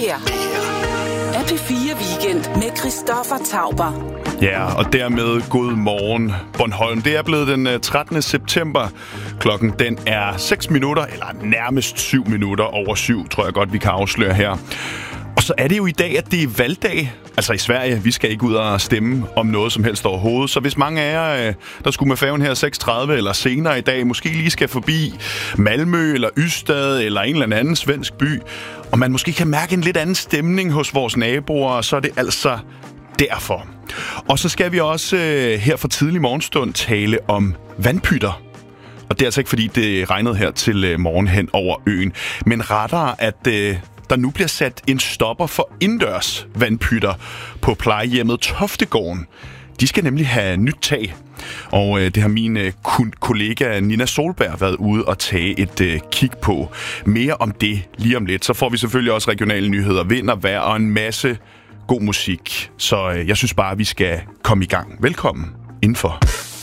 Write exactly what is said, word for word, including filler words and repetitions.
her er P fire Weekend med Christoffer Tauber. Ja, og dermed god morgen Bornholm. Det er blevet den trettende september. Klokken den er seks minutter, eller nærmest syv minutter over syv, tror jeg godt, vi kan afsløre her. Og så er det jo i dag, at det er valgdag. Altså i Sverige, vi skal ikke ud og stemme om noget som helst overhovedet. Så hvis mange af jer, der skulle med færgen her seks tredive eller senere i dag, måske lige skal forbi Malmø eller Ystad eller en eller anden svensk by, og man måske kan mærke en lidt anden stemning hos vores naboer, så er det altså derfor. Og så skal vi også øh, her for tidlig morgenstund tale om vandpytter. Og det er altså ikke fordi, det regnede her til øh, morgen hen over øen, men rettere, at øh, der nu bliver sat en stopper for indendørs vandpytter på plejehjemmet Toftegården. De skal nemlig have nyt tag. Og øh, det har min øh, kollega Nina Solberg været ude og tage et øh, kig på. Mere om det lige om lidt. Så får vi selvfølgelig også regionale nyheder, vind og vejr og en masse god musik. Så øh, jeg synes bare, at vi skal komme i gang. Velkommen indenfor.